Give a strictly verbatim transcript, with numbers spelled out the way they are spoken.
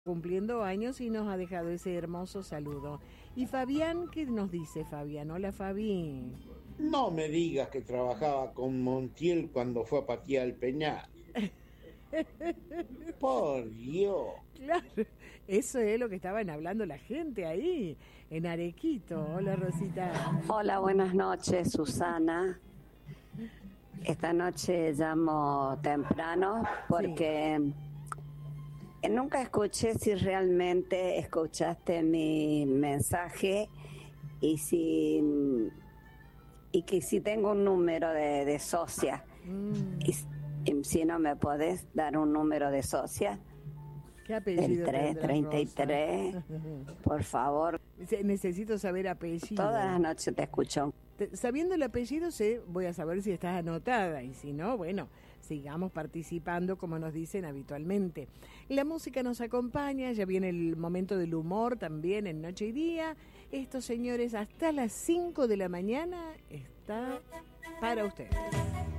cumpliendo años y nos ha dejado ese hermoso saludo. Y Fabián, ¿qué nos dice Fabián? Hola, Fabi. No me digas que trabajaba con Montiel cuando fue a patear el Peñal. Por Dios. Claro, eso es lo que estaban hablando la gente ahí, en Arequito. Hola, Rosita. Hola, buenas noches, Susana. Esta noche llamo temprano porque sí. Nunca escuché si realmente escuchaste mi mensaje y si y que si tengo un número de, de socia. Mm. Y, y si no me podés dar un número de socia. ¿Qué apellido? El tres treinta y tres, por favor. Necesito saber apellido. Todas las noches te escucho. Sabiendo el apellido, sé, voy a saber si estás anotada, y si no, bueno, sigamos participando como nos dicen habitualmente. La música nos acompaña, ya viene el momento del humor también en Noche y Día. Estos señores hasta las cinco de la mañana está para ustedes.